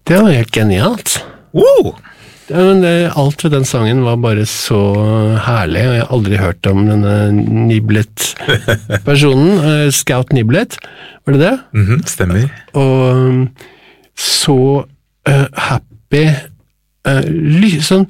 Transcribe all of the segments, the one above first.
Det var helt genialt. Wow! Ja, men alt ved den sangen var bare så herlig, og jeg har aldri hørt om denne Niblet-personen, Scout Niblet, var det det? Stemmer. Og så happy, sånn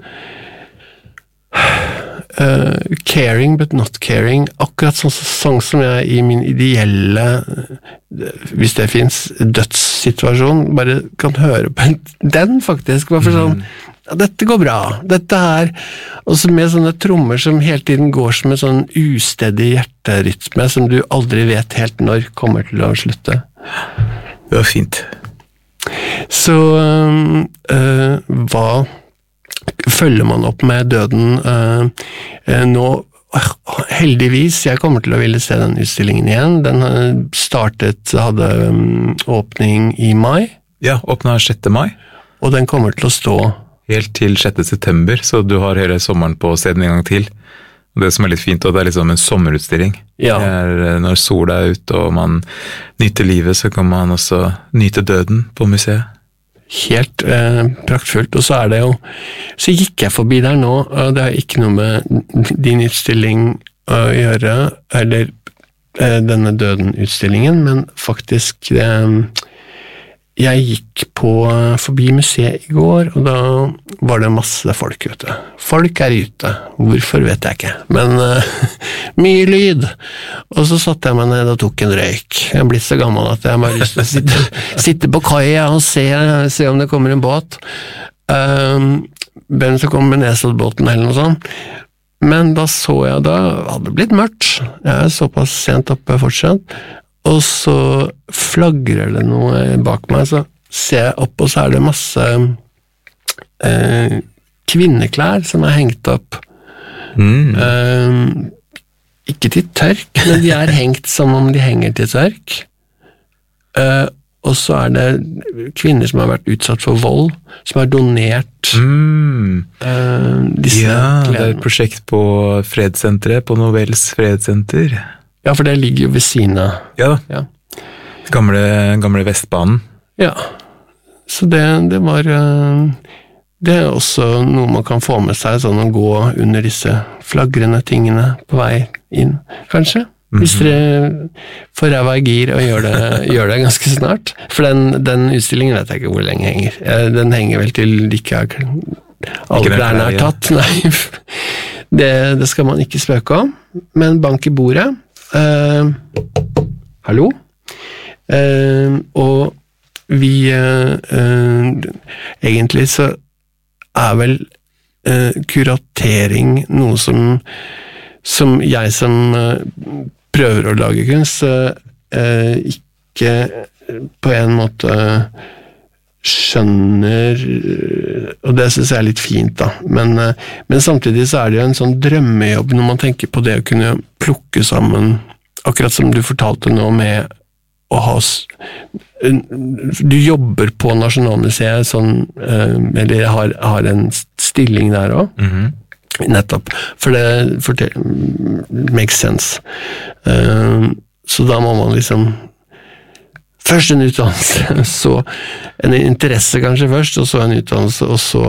caring but not caring, akkurat sånn sang som jeg i min ideelle, hvis det finnes, dødssituasjon, bare kan høre på den faktisk, bare for sånn ja, dette går bra, dette her og så med sånne trommer som hele tiden går som en sånn ustedig hjerterytme som du aldri vet helt når kommer til å slutte. Det var fint. Så hva følger man opp med døden nå? Heldigvis, jeg kommer til å ville se den utstillingen igjen. Den hadde åpning i mai. Ja, åpnet 6. mai. Og den kommer til å stå helt til 6. september, så du har hele sommeren på å se den en gang til. Og det som litt fint, det liksom en sommerutstilling. Ja. Når sola ute og man nyter livet, så kan man også nyte døden på museet. Helt praktfullt, og så det jo så gikk jeg forbi der nå, og det har ikke noe med din utstilling å gjøre, eller denne døden-utstillingen, men faktisk jeg gikk forbi museet i går, og da var det masse folk ute. Folk ute. Hvorfor vet jeg ikke. Men mye lyd. Og så satte jeg meg ned og tok en røyk. Jeg er blitt så gammel at jeg bare lyst til å sitte på kaia og se om det kommer en båt. Hvem som kommer med Nesoddbåten eller noe sånt. Men da så jeg hadde det blitt mørkt. Jeg såpass sent oppe fortsatt. Og så flagrer det noe bak meg, så ser jeg opp, og så det masse kvinneklær som hengt opp. Ikke til tørk, men de hengt som om de henger til tørk. Og så det kvinner som har vært utsatt for vold, som har donert disse klærne. Det et prosjekt på fredssenteret, på Novels fredssenter. Ja, for det ligger jo ved siden av. Ja. Gamle Vestbanen. Ja, så det var det også noe man kan få med seg, sånn å gå under disse flagrende tingene på vei inn, kanskje. Hvis dere får ræva i gir og gjør det ganske snart. For den utstillingen vet jeg ikke hvor lenge henger. Den henger vel til de ikke alle klærne tatt. Nei, det skal man ikke spøke om. Men bank i bordet. Hallo? Og vi egentlig så vel kuratering noe som jeg som prøver å lage kunst ikke på en måte skjønner, og det synes jeg litt fint da, men samtidig så det jo en sånn drømmejobb når man tenker på det å kunne plukke sammen, akkurat som du fortalte nå med å ha du jobber på Nasjonalmuseet sånn, eller har en stilling der også nettopp, for det makes sense så da må man liksom først en utdannelse, så en interesse kanskje først, og så en utdannelse, og så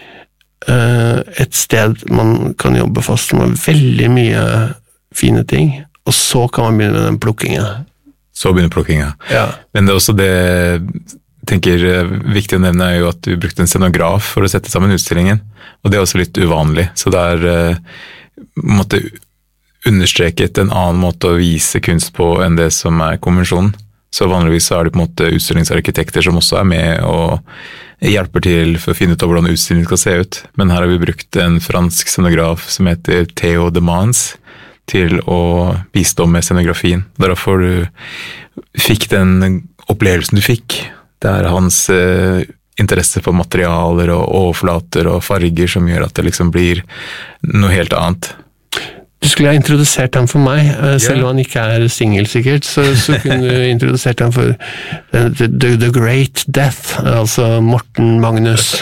et sted man kan jobbe fast med veldig mye fine ting, og så kan man begynne med den plukkingen. Så begynner plukkingen. Ja. Men det også det, jeg tenker viktig å nevne jo at du brukte en scenograf for å sette sammen utstillingen, og det også litt uvanlig, så det måtte understreket en annen måte å vise kunst på enn det som konvensjonen. Så vanligvis så det på en måte utstillingsarkitekter som også med og hjelper til for å finne ut av hvordan utstillingen skal se ut. Men her har vi brukt en fransk scenograf som heter Theo de Mans til å bistå med scenografien. Derfor du fikk den opplevelsen du fikk. Det hans interesse for materialer og overflater og farger som gjør at det liksom blir noe helt annet. Du skulle ha introdusert ham for meg, selv om han ikke single sikkert, så kunne du introdusert ham for The Great Death, altså Morten Magnus.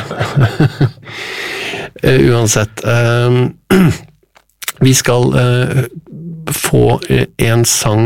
Uansett. Vi skal få en sang